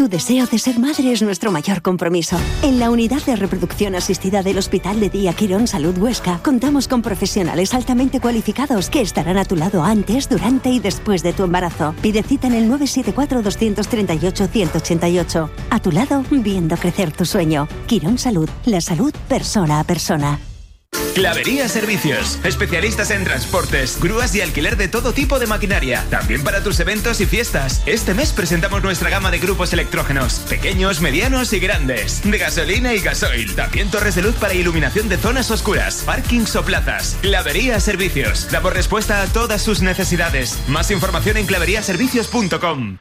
Tu deseo de ser madre es nuestro mayor compromiso. En la unidad de reproducción asistida del Hospital de Día Quirón Salud Huesca contamos con profesionales altamente cualificados que estarán a tu lado antes, durante y después de tu embarazo. Pide cita en el 974-238-188. A tu lado, viendo crecer tu sueño. Quirón Salud, la salud persona a persona. Clavería Servicios, especialistas en transportes, grúas y alquiler de todo tipo de maquinaria, también para tus eventos y fiestas. Este mes presentamos nuestra gama de grupos electrógenos, pequeños, medianos y grandes, de gasolina y gasoil, también torres de luz para iluminación de zonas oscuras, parkings o plazas. Clavería Servicios, damos respuesta a todas sus necesidades. Más información en claveriaservicios.com.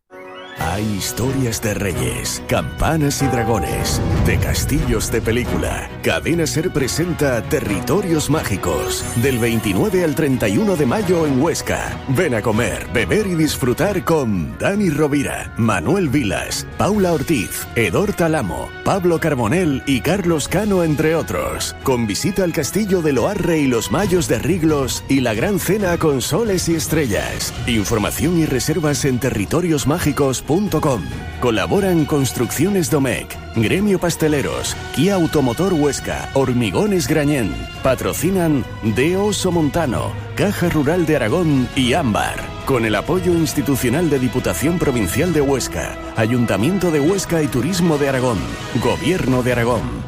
Hay historias de reyes, campanas y dragones, de castillos de película. Cadena Ser presenta Territorios Mágicos, del 29 al 31 de mayo en Huesca. Ven a comer, beber y disfrutar con Dani Rovira, Manuel Vilas, Paula Ortiz, Edor Talamo, Pablo Carbonell y Carlos Cano, entre otros. Con visita al castillo de Loarre y los Mayos de Riglos y la gran cena con soles y estrellas. Información y reservas en territoriosmágicos.com. Colaboran Construcciones Domecq, Gremio Pasteleros, Kia Automotor Huesca, Hormigones Grañén. Patrocinan De Oso Montano, Caja Rural de Aragón y Ámbar. Con el apoyo institucional de Diputación Provincial de Huesca, Ayuntamiento de Huesca y Turismo de Aragón, Gobierno de Aragón.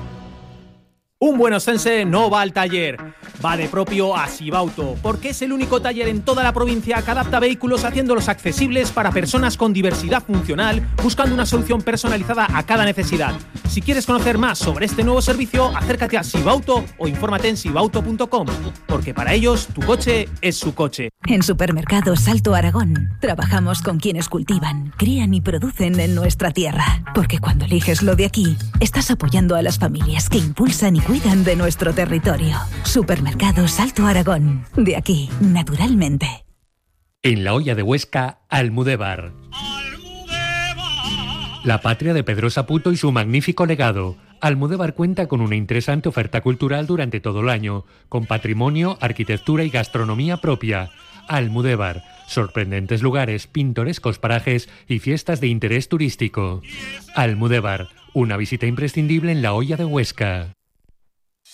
Un buen ostense no va al taller, va de propio a Sibauto, porque es el único taller en toda la provincia que adapta vehículos haciéndolos accesibles para personas con diversidad funcional, buscando una solución personalizada a cada necesidad. Si quieres conocer más sobre este nuevo servicio, acércate a Sibauto o infórmate en sibauto.com, porque para ellos tu coche es su coche. En Supermercados Alto Aragón trabajamos con quienes cultivan, crían y producen en nuestra tierra, porque cuando eliges lo de aquí, estás apoyando a las familias que impulsan y cuidan de nuestro territorio. Supermercados Alto Aragón. De aquí, naturalmente. En la Hoya de Huesca, Almudévar. La patria de Pedro Saputo y su magnífico legado. Almudévar cuenta con una interesante oferta cultural durante todo el año, con patrimonio, arquitectura y gastronomía propia. Almudévar. Sorprendentes lugares, pintorescos parajes y fiestas de interés turístico. Almudévar. Una visita imprescindible en la Hoya de Huesca.